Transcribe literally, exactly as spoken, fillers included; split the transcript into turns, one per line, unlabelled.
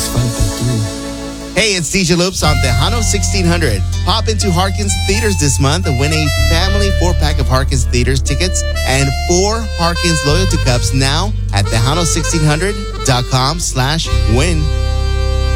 haces falta tú.
Hey, it's D J Loops on Tejano sixteen hundred. Pop into Harkins Theaters this month and win a family four-pack of Harkins Theaters tickets and four Harkins Loyalty Cups now at Tejano sixteen hundred dot com slash win.